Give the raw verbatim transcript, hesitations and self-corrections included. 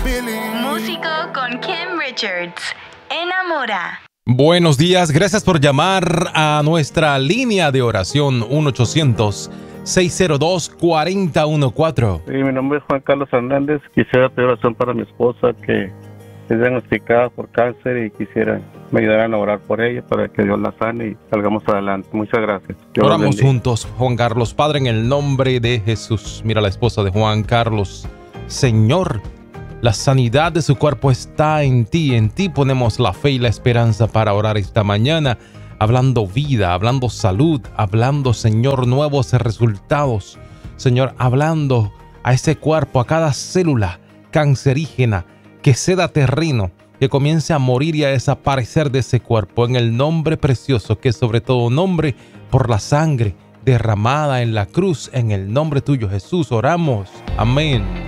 Músico con Kim Richards. Enamora. Buenos días, gracias por llamar a nuestra línea de oración uno ochocientos, seis cero dos, cuatro cero uno cuatro. Sí, mi nombre es Juan Carlos Hernández. Quisiera pedir oración para mi esposa que es diagnosticada por cáncer y quisiera me ayudaran a orar por ella para que Dios la sane y salgamos adelante. Muchas gracias. Dios Oramos juntos, Juan Carlos. Padre, en el nombre de Jesús, mira a la esposa de Juan Carlos. Señor, la sanidad de su cuerpo está en ti. En ti ponemos la fe y la esperanza para orar esta mañana, hablando vida, hablando salud, hablando, Señor, nuevos resultados. Señor, hablando a ese cuerpo, a cada célula cancerígena que ceda terreno, que comience a morir y a desaparecer de ese cuerpo, en el nombre precioso, que es sobre todo nombre, por la sangre derramada en la cruz, en el nombre tuyo, Jesús, oramos. Amén.